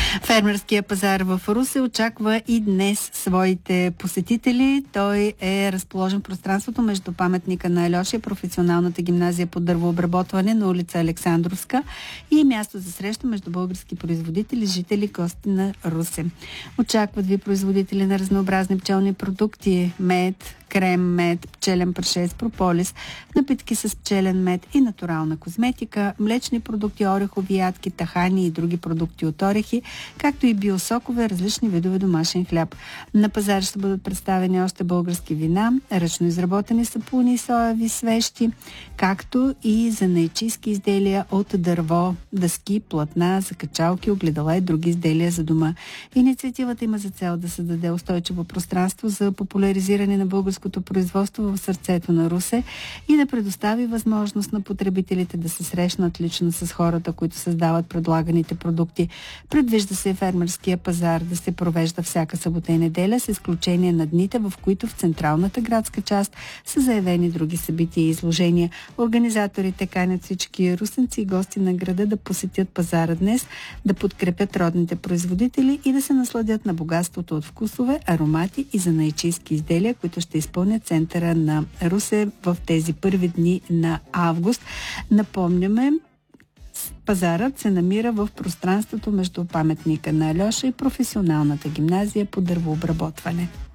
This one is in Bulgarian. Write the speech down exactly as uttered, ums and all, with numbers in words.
Фермерския пазар в Русе очаква и днес своите посетители. Той е разположен в пространството между паметника на Альоша и професионалната гимназия по дървообработване на улица Александровска и е място за среща между български производители, жители, гости на Русе. Очакват ви производители на разнообразни пчелни продукти, мед, крем, мед, пчелен прашец, прополис, напитки с пчелен мед и натурална козметика, млечни продукти, орехови ядки, тахани и други продукти от орехи, както и биосокове, различни видове домашен хляб. На пазара ще бъдат представени още български вина, ръчно изработени сапуни и соеви свещи, както и занаятчийски изделия от дърво, дъски, платна, закачалки, огледала и други изделия за дома. Инициативата има за цел да създаде устойчиво пространство за популяризиране на българското производство в сърцето на Русе и да предостави възможност на потребителите да се срещнат лично с хората, които създават предлаганите продукти. Предвижда се фермерския пазар да се провежда всяка събота и неделя, с изключение на дните, в които в централната градска част са заявени други събития и изложения. Организаторите канят всички русенци и гости на града да посетят пазара днес, да подкрепят родните производители и да се насладят на богатството от вкусове, аромати и занаятчийски изделия, които ще изпълнят центъра на Русе в тези първи дни на август. Напомняме, пазарът се намира в пространството между паметника на Альоша и професионалната гимназия по дървообработване.